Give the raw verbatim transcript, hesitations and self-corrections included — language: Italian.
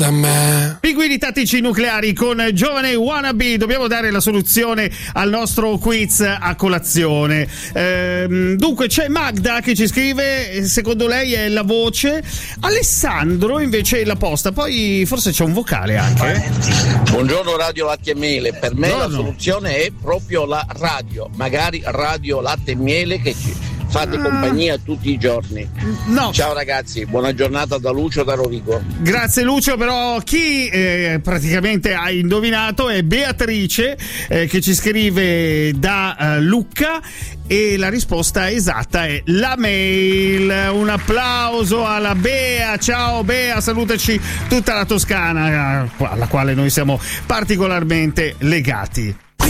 da me. Pinguini tattici nucleari con Giovane Wannabe. Dobbiamo dare la soluzione al nostro quiz a colazione. Ehm, dunque c'è Magda che ci scrive, secondo lei è la voce, Alessandro invece è la posta, poi forse c'è un vocale anche. Buongiorno Radio Latte e Miele, per me Buongiorno. la soluzione è proprio la radio, magari Radio Latte e Miele che ci fate Ah. compagnia tutti i giorni. No. Ciao ragazzi, buona giornata da Lucio da Rovigo. Grazie Lucio, però chi eh, praticamente ha indovinato è Beatrice eh, che ci scrive da eh, Lucca, e la risposta esatta è la mail. Un applauso alla Bea. Ciao Bea, salutaci tutta la Toscana, alla quale noi siamo particolarmente legati.